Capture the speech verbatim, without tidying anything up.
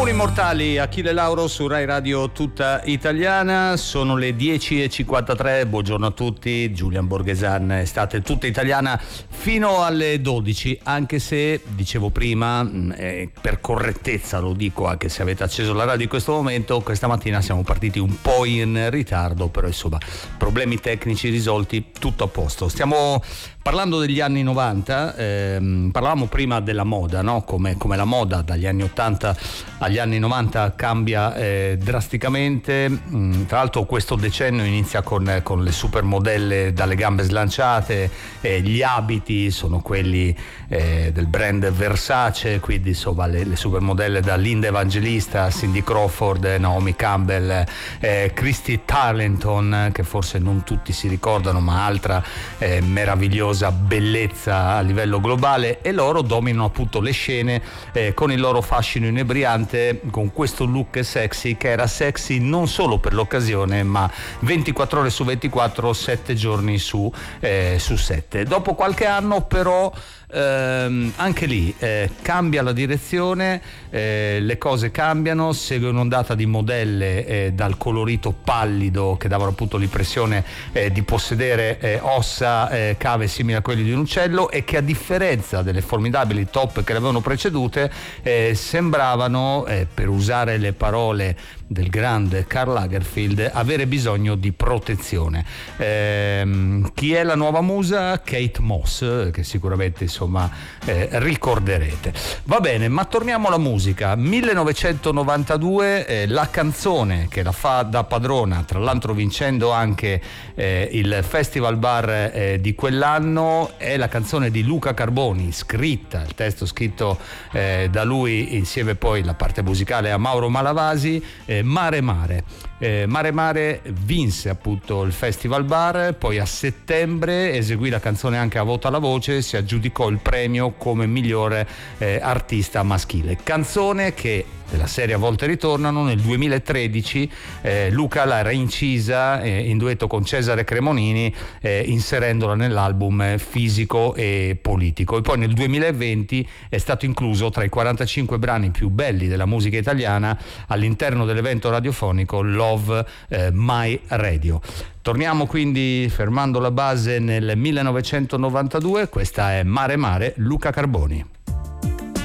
Comuni mortali, Achille Lauro su Rai Radio Tutta Italiana. Sono le dieci e cinquantatré, buongiorno a tutti. Giulian Borghesan, estate tutta italiana fino alle dodici, anche se, dicevo prima, eh, per correttezza lo dico, anche se avete acceso la radio in questo momento, questa mattina siamo partiti un po' in ritardo, però insomma, problemi tecnici risolti, tutto a posto. Stiamo parlando degli anni novanta, ehm, parlavamo prima della moda, no? Come, come la moda dagli anni ottanta agli anni novanta cambia eh, drasticamente. Mm, tra l'altro questo decennio inizia con, con le supermodelle dalle gambe slanciate, eh, gli abiti sono quelli eh, del brand Versace, quindi insomma le, le supermodelle da Linda Evangelista, Cindy Crawford, Naomi Campbell, eh, Christy Turlington, che forse non tutti si ricordano, ma altra eh, meravigliosa bellezza a livello globale, e loro dominano appunto le scene eh, con il loro fascino inebriante, con questo look sexy che era sexy non solo per l'occasione, ma ventiquattro ore su ventiquattro, sette giorni su eh, su sette. Dopo qualche anno però ehm, anche lì eh, cambia la direzione, eh, le cose cambiano, segue un'ondata di modelle eh, dal colorito pallido che davano appunto l'impressione eh, di possedere eh, ossa, eh, cave simili a quelli di un uccello, e che a differenza delle formidabili top che le avevano precedute eh, sembravano, eh, per usare le parole del grande Karl Lagerfeld, avere bisogno di protezione. Ehm, chi è la nuova musa? Kate Moss, che sicuramente insomma eh, ricorderete. Va bene, ma torniamo alla musica. millenovecentonovantadue, eh, la canzone che la fa da padrona, tra l'altro vincendo anche eh, il Festival Bar eh, di quell'anno, è la canzone di Luca Carboni, scritta, il testo scritto eh, da lui, insieme poi la parte musicale a Mauro Malavasi. eh, Mare Mare. Eh, Mare Mare vinse appunto il Festival Bar, poi a settembre eseguì la canzone anche a Vota la Voce, si aggiudicò il premio come migliore eh, artista maschile. Canzone che della serie A volte ritornano, nel duemilatredici eh, Luca l'ha reincisa eh, in duetto con Cesare Cremonini, eh, inserendola nell'album Fisico e Politico, e poi nel duemilaventi è stato incluso tra i quarantacinque brani più belli della musica italiana all'interno dell'evento radiofonico Love eh, My Radio. Torniamo quindi, fermando la base, nel millenovecentonovantadue. Questa è Mare Mare, Luca Carboni.